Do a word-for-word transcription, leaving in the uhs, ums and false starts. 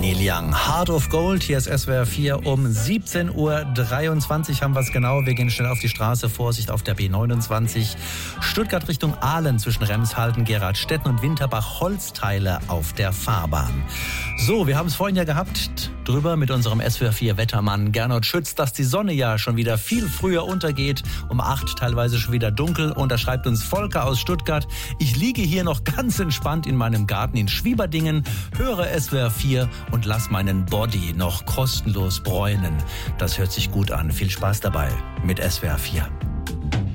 Neil Young, Heart of Gold, hier ist S W R vier um siebzehn Uhr dreiundzwanzig haben wir es genau. Wir gehen schnell auf die Straße, Vorsicht auf der B neunundzwanzig. Stuttgart Richtung Aalen zwischen Remshalden, Geradstetten und Winterbach, Holzteile auf der Fahrbahn. So, wir haben es vorhin ja gehabt, drüber mit unserem S W R vier Wettermann Gernot Schütz, dass die Sonne ja schon wieder viel früher untergeht, um acht teilweise schon wieder dunkel. Und da schreibt uns Volker aus Stuttgart: Ich liege hier noch ganz entspannt in meinem Garten in Schwieberdingen, höre S W R vier und lass meinen Body noch kostenlos bräunen. Das hört sich gut an. Viel Spaß dabei mit S W R vier.